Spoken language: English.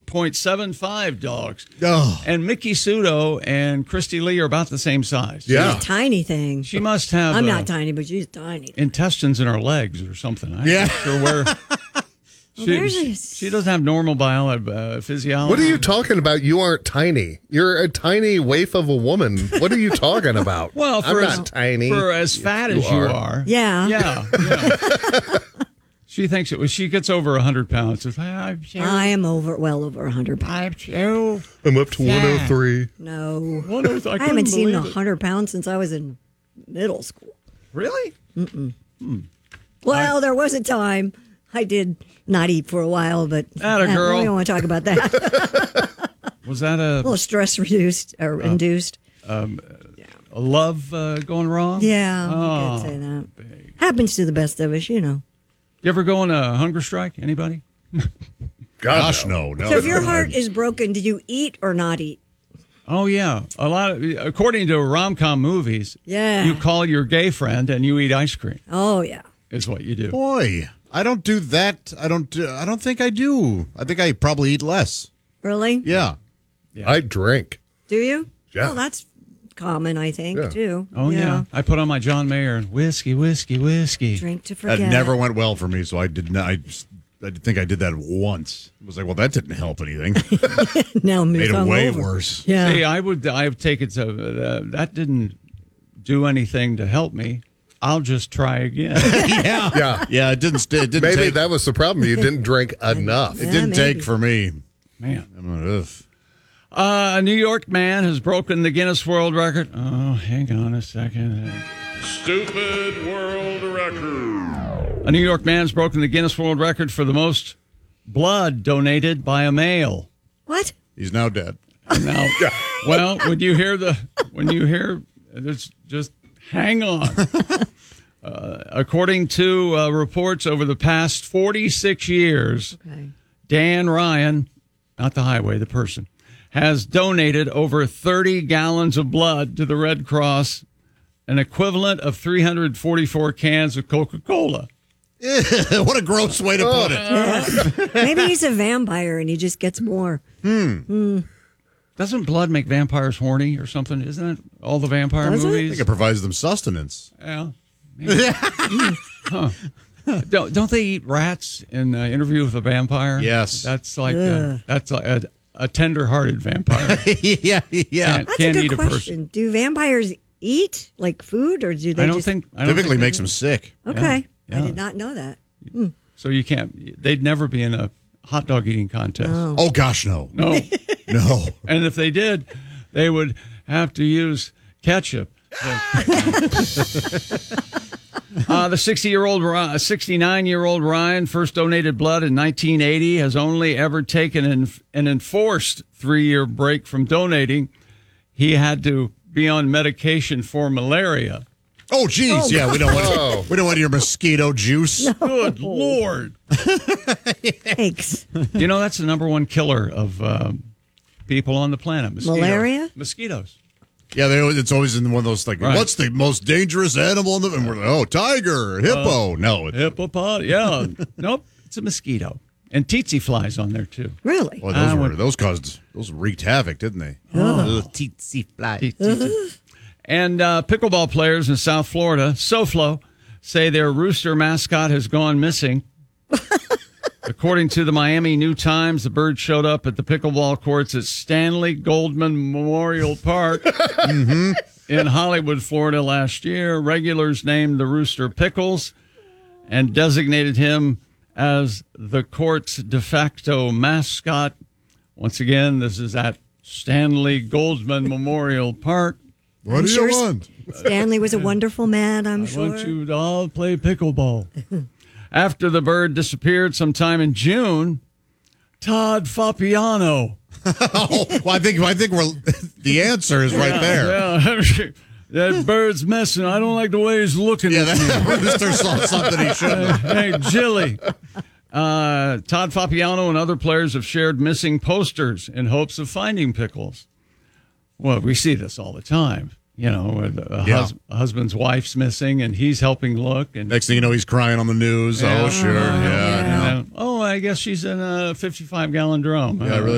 8.75 dogs. Oh. And Mickey Sudo and Christy Lee are about the same size. Yeah. She's a tiny thing. She must have I'm not tiny, but she's tiny. intestines in her legs or something. I'm Yeah. not sure where. there's She doesn't have normal physiology. What are you talking about? You aren't tiny. You're a tiny waif of a woman. What are you talking about? Well, I'm not tiny. For as fat as you are. Yeah. Yeah. She thinks she gets over 100 pounds. Says, I'm so, I am well over 100 pounds. I'm so I'm up to 103. No. I I haven't seen believe it. 100 pounds since I was in middle school. Really? Well, there was a time I did not eat for a while, but Atta girl. we don't want to talk about that. Was that A little stress reduced or induced. a love going wrong? Yeah, I Oh, could say that. Happens to the best of us, you know. You ever go on a hunger strike? Anybody? Gosh, no. So if your heart is broken, did you eat or not eat? Oh, yeah. According to rom-com movies, Yeah. you call your gay friend and you eat ice cream, Oh, yeah. is what you do. Boy, I don't do that. I don't think I do. I think I probably eat less. Really? Yeah. I drink. Do you? Yeah. Well, that's common, I think, Yeah. too. Oh, yeah. I put on my John Mayer whiskey. Drink to forget. That never went well for me, so I did not. I think I did that once. I was like, well, that didn't help anything. Now I'm Made it way hungover. worse. Yeah. See, I would take it to that didn't do anything to help me. I'll just try again. Yeah. Yeah, it didn't. It didn't Maybe take. that was the problem. You didn't drink enough. It Yeah, didn't maybe. take for me. Man. I'm like, ugh. A New York man has broken the Guinness World Record. Oh, hang on a second. Stupid world record. A New York man's broken the Guinness World Record for the most blood donated by a male. What? He's now dead. Now, well, when you hear it's just hang on. According to reports over the past 46 years, Okay. Dan Ryan, not the highway, the person, has donated over 30 gallons of blood to the Red Cross, an equivalent of 344 cans of Coca-Cola. What a gross way to put it. Maybe he's a vampire and he just gets more. Doesn't blood make vampires horny or something? Isn't it all the vampire Does it? I movies? think it provides them sustenance. Yeah. Maybe. Huh. Don't they eat rats in Interview with a Vampire? Yes. That's like a tender-hearted vampire. yeah. That's Can't a eat good a person. question. Do vampires eat like food or do they I don't just... think Typically they makes do. them sick. Okay. Yeah. I did not know that. So you can't. They'd never be in a hot dog eating contest. Oh gosh, no. No. No. And if they did, they would have to use ketchup. The 69-year-old Ryan first donated blood in 1980, has only ever taken an enforced 3-year break from donating. He had to be on medication for malaria. Oh geez, yeah. We don't want your mosquito juice. Good Lord. Thanks. You know, that's the number one killer of people on the planet. Mosquitoes. Malaria? Mosquitoes. Yeah, it's always in one of those like, Right. what's the most dangerous animal? In the, and we're like, oh, tiger, hippo. No, it's, Hippopotamus. Yeah. Nope. It's a mosquito. And tsetse flies on there, too. Really? well, those wreaked havoc, didn't they? Tsetse fly. And pickleball players in South Florida, SoFlo, say their rooster mascot has gone missing. According to the Miami New Times, the bird showed up at the pickleball courts at Stanley Goldman Memorial Park in Hollywood, Florida last year. Regulars named the rooster Pickles and designated him as the court's de facto mascot. Once again, this is at Stanley Goldman Memorial Park. What do you want? Stanley was a wonderful man, I'm I sure. want you to all play pickleball. After the bird disappeared sometime in June, Todd Fapiano. Oh, well, I think the answer is right there. Yeah, that bird's missing. I don't like the way he's looking Yeah, at me. that rooster saw something he shouldn't have. Hey, Jilly. Todd Fapiano and other players have shared missing posters in hopes of finding Pickles. Well, we see this all the time. You know, a husband's wife's missing, and he's helping look. And Next thing you know, he's crying on the news. Yeah. Oh, sure. Yeah. oh, I guess she's in a 55-gallon drum. Yeah, really.